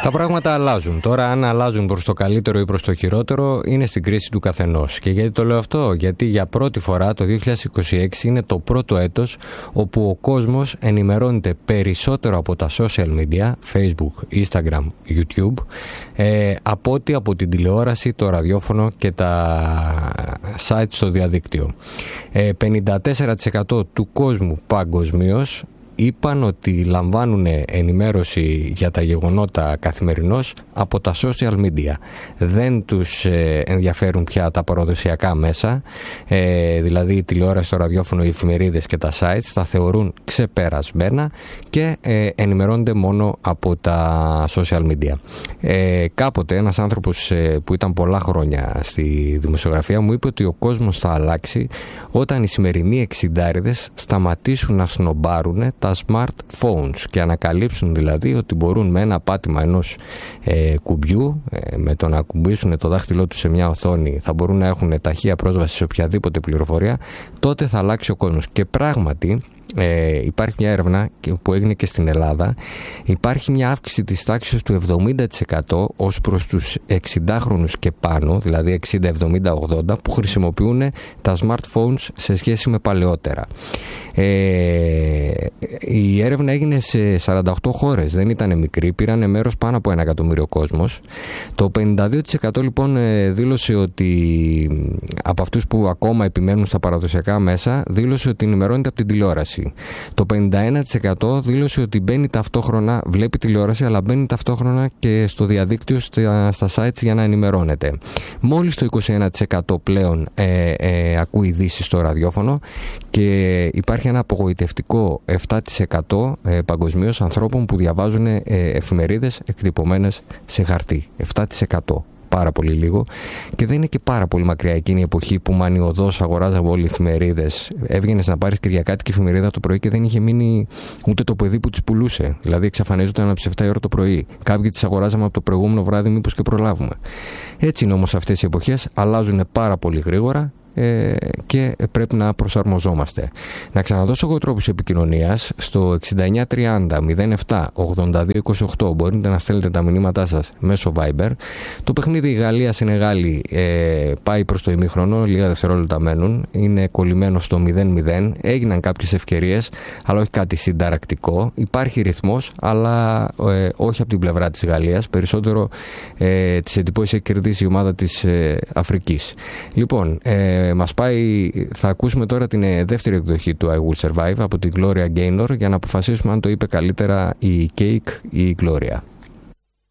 Τα πράγματα αλλάζουν. Τώρα, αν αλλάζουν προς το καλύτερο ή προς το χειρότερο, είναι στην κρίση του καθενός. Και γιατί το λέω αυτό? Γιατί για πρώτη φορά το 2026 είναι το πρώτο έτος όπου ο κόσμος ενημερώνεται περισσότερο από τα social media, Facebook, Instagram, YouTube, από ότι από την τηλεόραση, το ραδιόφωνο και τα sites στο διαδίκτυο. 54% του κόσμου παγκοσμίως είπαν ότι λαμβάνουν ενημέρωση για τα γεγονότα καθημερινώς από τα social media. Δεν τους ενδιαφέρουν πια τα παραδοσιακά μέσα, δηλαδή η τηλεόραση, το ραδιόφωνο, οι εφημερίδες και τα sites, τα θεωρούν ξεπερασμένα και ενημερώνονται μόνο από τα social media. Κάποτε ένας άνθρωπος που ήταν πολλά χρόνια στη δημοσιογραφία μου είπε ότι ο κόσμος θα αλλάξει όταν οι σημερινοί εξιντάριδες σταματήσουν να σνομπάρουν τα smartphones και ανακαλύψουν δηλαδή ότι μπορούν με ένα πάτημα ενός κουμπιού, με το να κουμπίσουν το δάχτυλό τους σε μια οθόνη, θα μπορούν να έχουν ταχεία πρόσβαση σε οποιαδήποτε πληροφορία. Τότε θα αλλάξει ο κόσμος. Και πράγματι υπάρχει μια έρευνα που έγινε και στην Ελλάδα. Υπάρχει μια αύξηση της τάξης του 70% ως προς τους 60χρονους και πάνω, δηλαδή 60, 70, 80, που χρησιμοποιούν τα smartphones σε σχέση με παλαιότερα. Η έρευνα έγινε σε 48 χώρες, δεν ήταν μικρή, πήραν μέρος πάνω από 1 εκατομμύριο κόσμος. Το 52% λοιπόν δήλωσε ότι, από αυτούς που ακόμα επιμένουν στα παραδοσιακά μέσα, δήλωσε ότι ενημερώνεται από την τηλεόραση. Το 51% δήλωσε ότι μπαίνει ταυτόχρονα, βλέπει τηλεόραση, αλλά μπαίνει ταυτόχρονα και στο διαδίκτυο, στα sites για να ενημερώνεται. Μόλις το 21% πλέον ακούει ειδήσεις στο ραδιόφωνο και υπάρχει ένα απογοητευτικό 7% παγκοσμίως ανθρώπων που διαβάζουν εφημερίδες εκτυπωμένες σε χαρτί. 7%. Πάρα πολύ λίγο, και δεν είναι και πάρα πολύ μακριά εκείνη η εποχή που μανιωδώς αγοράζαμε όλοι εφημερίδες. Έβγαινες να πάρεις κυριακάτικη εφημερίδα το πρωί και δεν είχε μείνει ούτε το παιδί που τις πουλούσε. Δηλαδή εξαφανίζονταν από τις 7 η ώρα το πρωί. Κάποιοι τις αγοράζαμε από το προηγούμενο βράδυ, μήπως και προλάβουμε. Έτσι είναι όμως αυτές οι εποχές, αλλάζουν πάρα πολύ γρήγορα και πρέπει να προσαρμοζόμαστε. Να ξαναδώσω εγώ τρόπους επικοινωνίας. Στο 6930 07 82 28 μπορείτε να στέλνετε τα μηνύματά σας μέσω Viber. Το παιχνίδι Γαλλία-Σενεγάλη πάει προς το ημίχρονο, λίγα δευτερόλεπτα μένουν, είναι κολλημένο στο 0-0. Έγιναν κάποιες ευκαιρίες, αλλά όχι κάτι συνταρακτικό. Υπάρχει ρυθμός, αλλά όχι από την πλευρά της Γαλλίας. Περισσότερο τις εντυπώσεις έχει κερδίσει η ομάδα της Αφρικής. Λοιπόν, θα ακούσουμε τώρα την δεύτερη εκδοχή του I Will Survive από την Gloria Gaynor για να αποφασίσουμε αν το είπε καλύτερα η Cake ή η Gloria.